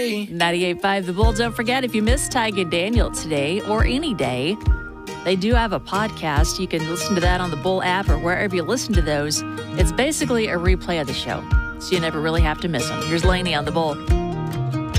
98.5 The Bull. Don't forget, if you missed Tig and Daniel today or any day, they do have a podcast. You can listen to that on the Bull app or wherever you listen to those. It's basically a replay of the show, so you never really have to miss them. Here's Lainey on the Bull.